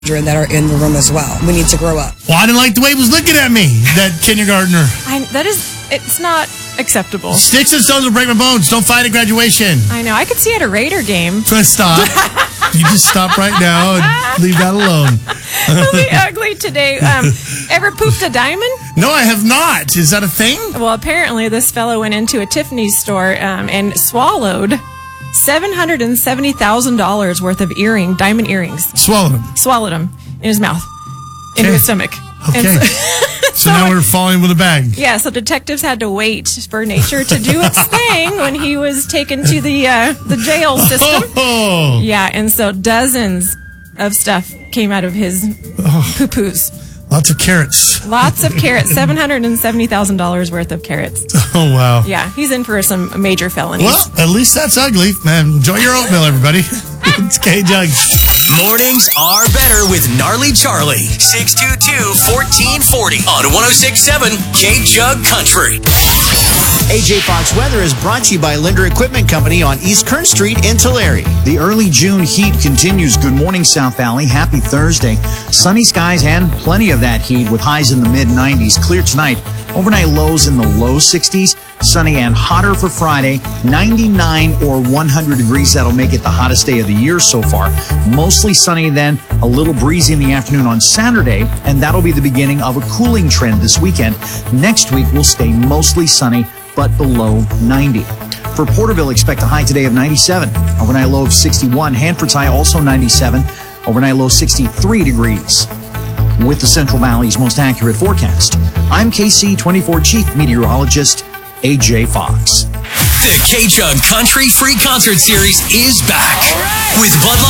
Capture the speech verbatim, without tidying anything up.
that are in the room as well. We need to grow up. Well, I didn't like the way he was looking at me, that kindergartner. I, that is, it's not acceptable. Sticks and stones will break my bones. Don't fight at graduation. I know. I could see at a Raider game. So stop. You just stop right now and leave that alone. Really ugly today. Um, ever pooped a diamond? No, I have not. Is that a thing? Well, apparently this fellow went into a Tiffany's store um, and swallowed seven hundred seventy thousand dollars worth of earring, diamond earrings. Swallowed them. Swallowed them in his mouth, into Okay. his stomach. Okay. And so, so now we're falling with a bag. Yeah, so detectives had to wait for nature to do its thing when he was taken to the uh, the jail system. Oh. Yeah, and so dozens of stuff came out of his Oh. poo-poos. Lots of carrots. Lots of carrots, seven hundred seventy thousand dollars worth of carrots. Oh, wow. Yeah, he's in for some major felonies. Well, at least that's ugly. Man, enjoy your oatmeal, everybody. It's K-Jug. Mornings are better with Gnarly Charlie. six two two, one four four zero on one oh six point seven K-Jug Country. A J Fox Weather is brought to you by Linder Equipment Company on East Kern Street in Tulare. The early June heat continues. Good morning, South Valley. Happy Thursday. Sunny skies and plenty of that heat with highs in the mid nineties. Clear tonight. Overnight lows in the low sixties. Sunny and hotter for Friday. ninety-nine or one hundred degrees. That'll make it the hottest day of the year so far. Mostly sunny then. A little breezy in the afternoon on Saturday. And that'll be the beginning of a cooling trend this weekend. Next week will stay mostly sunny, but below ninety. For Porterville, expect a high today of ninety-seven. Overnight low of sixty-one. Hanford's high also ninety-seven. Overnight low sixty-three degrees. With the Central Valley's most accurate forecast, I'm K C twenty-four Chief Meteorologist A J Fox. The K-Jug Country Free Concert Series is back. With Bud Light